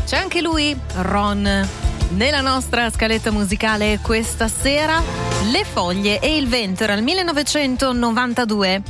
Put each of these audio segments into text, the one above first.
C'è anche lui, Ron, nella nostra scaletta musicale questa sera. Le foglie e il vento era il 1992.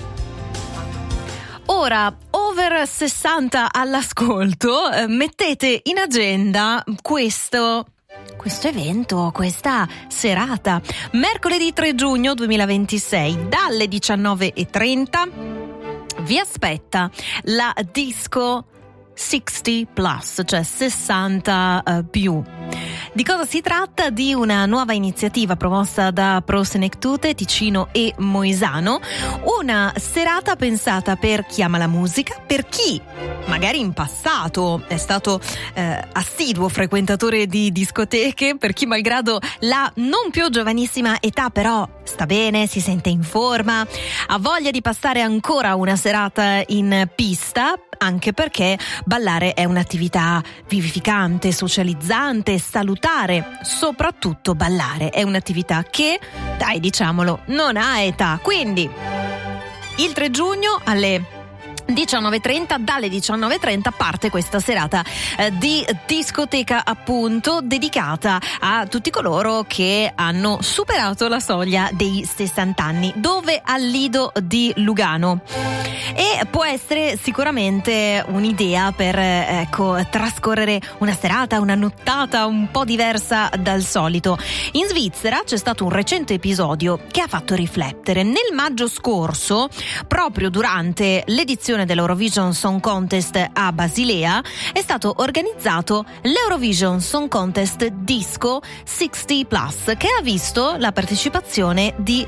Ora, over 60 all'ascolto, mettete in agenda questo evento, questa serata. Mercoledì 3 giugno 2026, dalle 19:30, vi aspetta la disco 60 plus, cioè 60 più. Di cosa si tratta? Di una nuova iniziativa promossa da Pro Senectute, Ticino e Moesano, una serata pensata per chi ama la musica, per chi magari in passato è stato assiduo frequentatore di discoteche, per chi malgrado la non più giovanissima età però sta bene, si sente in forma, ha voglia di passare ancora una serata in pista, anche perché ballare è un'attività vivificante, socializzante, salutare. Soprattutto ballare è un'attività che, dai, diciamolo, non ha età. Quindi il 3 giugno alle 19:30, dalle 19:30 parte questa serata di discoteca, appunto, dedicata a tutti coloro che hanno superato la soglia dei 60 anni, dove al Lido di Lugano. E può essere sicuramente un'idea per trascorrere una serata, una nottata un po' diversa dal solito. In Svizzera c'è stato un recente episodio che ha fatto riflettere. Nel maggio scorso, proprio durante l'edizione dell'Eurovision Song Contest a Basilea, è stato organizzato l'Eurovision Song Contest Disco 60 Plus, che ha visto la partecipazione di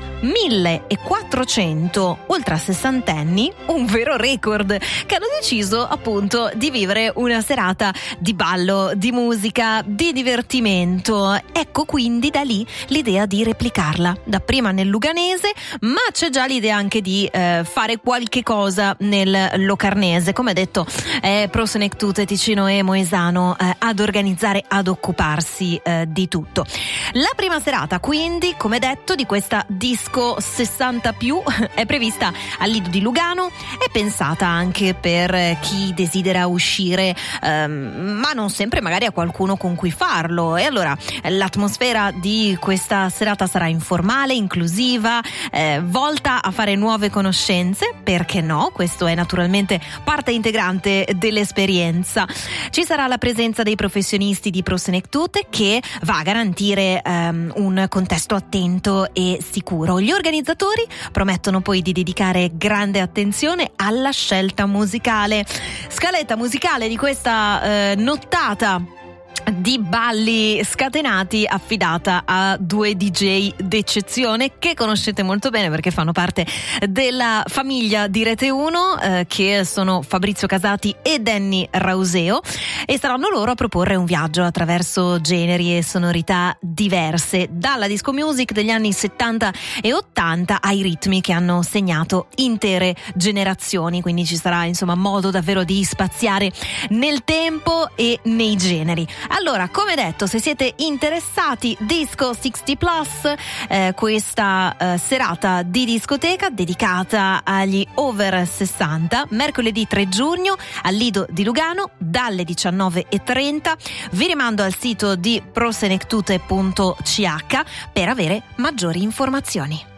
1400 ultra sessantenni, un vero record, che hanno deciso appunto di vivere una serata di ballo, di musica, di divertimento. Ecco quindi da lì l'idea di replicarla, dapprima nel luganese, ma c'è già l'idea anche di fare qualche cosa nel locarnese. Come detto, Pro Senectute, Ticino e Moesano ad organizzare, ad occuparsi di tutto. La prima serata quindi, come detto, di questa disco 60 più è prevista al Lido di Lugano, è pensata anche per chi desidera uscire ma non sempre magari ha qualcuno con cui farlo, e allora l'atmosfera di questa serata sarà informale, inclusiva, volta a fare nuove conoscenze, perché no? Questo è naturalmente parte integrante dell'esperienza. Ci sarà la presenza dei professionisti di Pro Senectute, che va a garantire un contesto attento e sicuro. Gli organizzatori promettono poi di dedicare grande attenzione alla scelta musicale. Scaletta musicale di questa nottata di balli scatenati affidata a due DJ d'eccezione che conoscete molto bene perché fanno parte della famiglia di Rete 1, che sono Fabrizio Casati e Danny Rauseo, e saranno loro a proporre un viaggio attraverso generi e sonorità diverse, dalla disco music degli anni 70 e 80 ai ritmi che hanno segnato intere generazioni. Quindi ci sarà insomma modo davvero di spaziare nel tempo e nei generi. Allora, come detto, se siete interessati, Disco 60 Plus, questa serata di discoteca dedicata agli over 60, mercoledì 3 giugno al Lido di Lugano dalle 19:30. Vi rimando al sito di prosenectute.ch per avere maggiori informazioni.